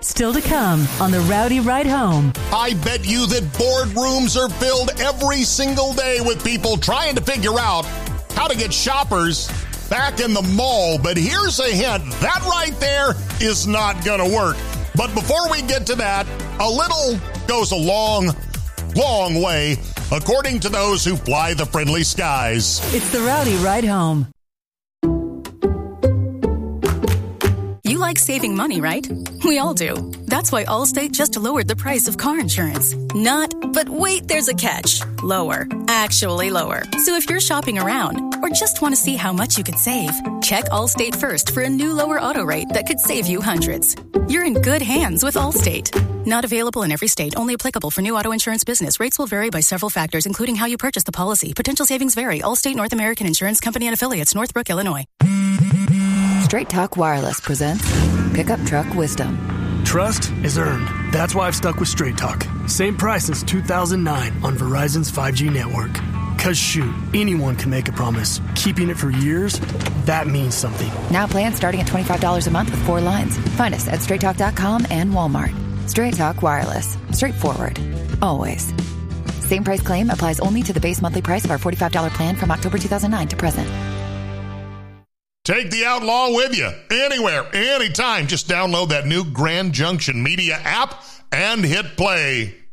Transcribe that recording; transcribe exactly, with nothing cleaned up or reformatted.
Still to come on the Rowdy Ride Home. I bet you that boardrooms are filled every single day with people trying to figure out how to get shoppers back in the mall. But here's a hint. That right there is not going to work. But before we get to that, a little goes a long, long way, according to those who fly the friendly skies. It's the Rowdy Ride Home. You like saving money, right? We all do. That's why Allstate just lowered the price of car insurance. Not, but wait, there's a catch. Lower. Actually lower. So if you're shopping around or just want to see how much you could save, check Allstate first for a new lower auto rate that could save you hundreds. You're in good hands with Allstate. Not available in every state. Only applicable for new auto insurance business. Rates will vary by several factors, including how you purchase the policy. Potential savings vary. Allstate North American Insurance Company and Affiliates, Northbrook, Illinois. Straight Talk Wireless presents Pickup Truck Wisdom. Trust is earned. That's why I've stuck with Straight Talk. Same price since two thousand nine on Verizon's five G network. Cause shoot, anyone can make a promise. Keeping it for years, that means something. Now plans starting at twenty-five dollars a month with four lines. Find us at straight talk dot com and Walmart. Straight Talk Wireless. Straightforward. Always. Same price claim applies only to the base monthly price of our forty-five dollars plan from October two thousand nine to present. Take the Outlaw with you anywhere, anytime. Just download that new Grand Junction Media app and hit play.